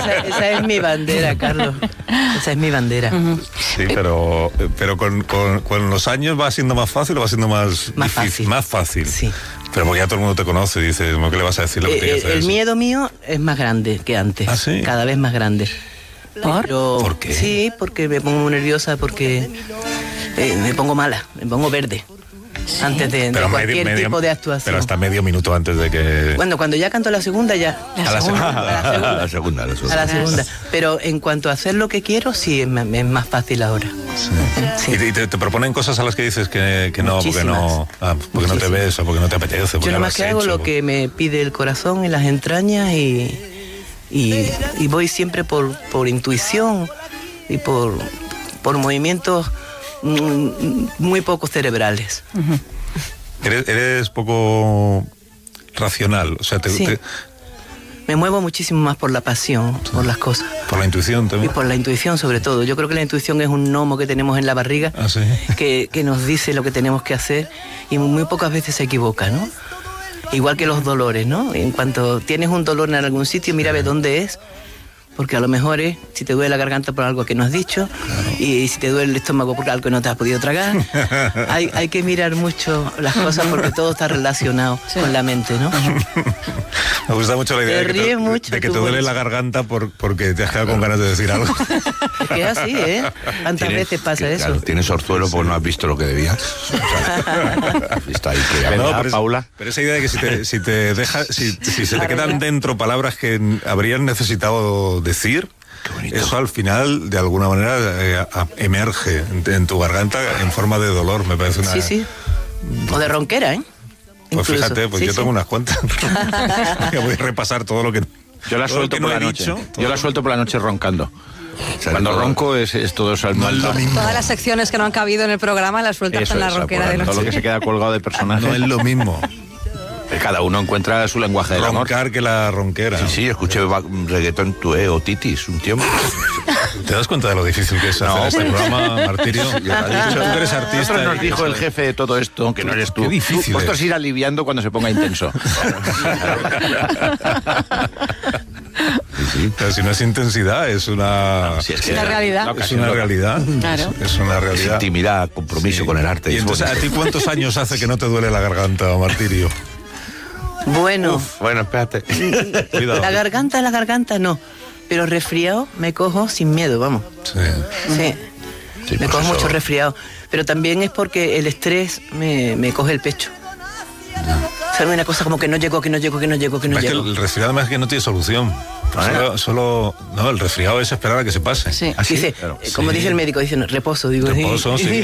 Esa es mi bandera, Carlos. Esa es mi bandera. Sí, pero con los años va siendo más fácil o va siendo más difícil. Fácil. Más fácil. Sí. Pero porque ya todo el mundo te conoce y dice, ¿qué le vas a decir? El miedo mío es más grande que antes. ¿Ah, sí? Cada vez más grande. ¿Por qué? Sí, porque me pongo muy nerviosa, porque me pongo mala, me pongo verde. Sí. Antes de cualquier tipo de actuación. Pero hasta medio minuto antes de que... Bueno, cuando ya canto la segunda, ya. A la segunda. Pero en cuanto a hacer lo que quiero, sí, es más fácil ahora. Sí. ¿Y te proponen cosas a las que dices que no, porque no te ves o porque no te apetece? Yo nomás que hago lo que me pide el corazón y las entrañas y voy siempre por intuición y por movimientos muy pocos cerebrales. Eres poco racional, o sea, sí. Me muevo muchísimo más por la pasión, por las cosas. ¿Por la intuición también? Y por la intuición sobre todo. Yo creo que la intuición es un gnomo que tenemos en la barriga, ¿sí? que nos dice lo que tenemos que hacer y muy pocas veces se equivoca, ¿no? Igual que los dolores, ¿no? En cuanto tienes un dolor en algún sitio, mira a ver dónde es, porque a lo mejor es si te duele la garganta por algo que no has dicho, claro. Y si te duele el estómago por algo que no te has podido tragar. Hay que mirar mucho las cosas porque todo está relacionado con la mente, ¿no? Me gusta mucho la idea de que te duele la garganta porque te has quedado con ganas de decir algo. Es que es así, ¿eh? ¿Cuántas veces pasa eso? Claro, tienes orzuelo porque no has visto lo que debías. Está ahí que Paula. Pero esa idea de que si se te quedan dentro palabras que habrían necesitado decir, eso al final de alguna manera emerge en tu garganta en forma de dolor, me parece una... Sí. O de ronquera, ¿eh? Pues incluso. Fíjate, pues yo tengo unas cuantas. Voy a repasar todo lo que... Yo la suelto por la noche. Yo la suelto por la noche roncando. Cuando ronco es todo eso. No es lo mismo. Todas las secciones que no han cabido en el programa las sueltas en la ronquera de noche. Todo lo que se queda colgado de personaje. No es lo mismo. Cada uno encuentra su lenguaje del amor. Roncar que la ronquera. Sí, escuché reggaetón o titis un tiempo. ¿Te das cuenta de lo difícil que es hacer este programa, Martirio? Tú eres artista. Nosotros nos dijo el jefe de todo esto, que no eres tú. Qué difícil. Vosotros ir aliviando cuando se ponga intenso. Sí, pero si no es intensidad, es una... No, si es una realidad. Es una realidad. Claro. Es una realidad. Es intimidad, compromiso con el arte. Y entonces, ¿a ti cuántos años hace que no te duele la garganta, Martirio? Bueno, espérate. Cuidado. La garganta no, pero resfriado me cojo sin miedo, vamos. Sí, me cojo mucho resfriado, pero también es porque el estrés me coge el pecho. ¿Sabes? Una cosa como que no llego. Que el resfriado además es que no tiene solución. No, el resfriado es esperar a que se pase. Sí. Dice, claro. Como dice el médico, dice reposo, digo. Reposo, sí.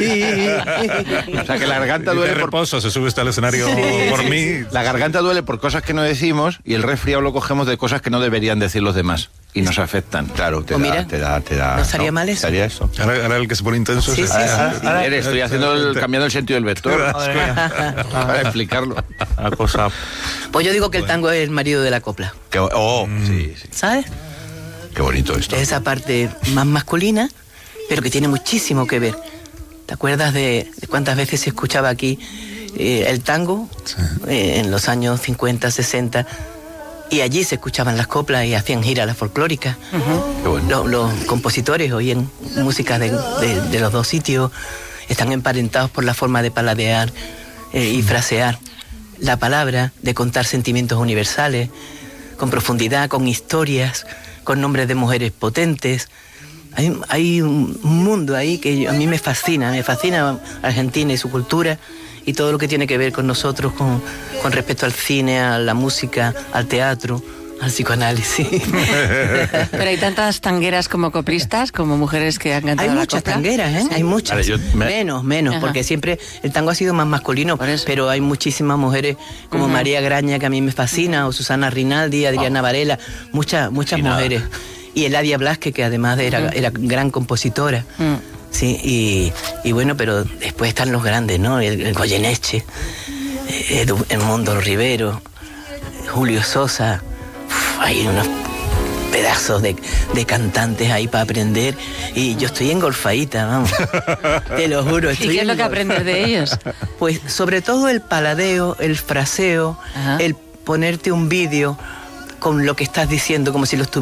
O sea que la garganta duele por reposo, se sube hasta el escenario por mí. La garganta duele por cosas que no decimos y el resfriado lo cogemos de cosas que no deberían decir los demás y nos afectan. Claro, te da. ¿No estaría mal eso? Estaría eso. Ahora el que se pone intenso sí, es... Ahora estoy cambiando el sentido del vector para explicarlo. Una cosa... Pues yo digo que el tango es el marido de la copla. Sí. ¿Sabes? Qué bonito esto. Esa parte más masculina, pero que tiene muchísimo que ver. ¿Te acuerdas de cuántas veces se escuchaba aquí el tango? Sí. En los años 50, 60, y allí se escuchaban las coplas y hacían giras las folclóricas. Qué bueno. Los compositores oían música de los dos sitios, están emparentados por la forma de paladear y frasear la palabra, de contar sentimientos universales, con profundidad, con historias, con nombres de mujeres potentes. Hay un mundo ahí que a mí me fascina Argentina y su cultura y todo lo que tiene que ver con nosotros con respecto al cine, a la música, al teatro, al psicoanálisis. Pero hay tantas tangueras como coplistas, como mujeres que han cantado. Hay muchas tangueras, ¿eh? Sí. Hay muchas. Menos, Ajá. Porque siempre el tango ha sido más masculino, pero hay muchísimas mujeres como María Graña, que a mí me fascina, o Susana Rinaldi, Adriana Varela, muchas mujeres. Y Eladia Blasque, que además era gran compositora. Sí, y bueno, pero después están los grandes, ¿no? El Goyeneche, Edmundo Rivero, Julio Sosa. Hay unos pedazos de cantantes ahí para aprender y yo estoy engolfadita, vamos. Te lo juro. ¿Y qué es lo que aprendes de ellos? Pues sobre todo el paladeo, el fraseo, el ponerte un vídeo con lo que estás diciendo como si lo estuvieras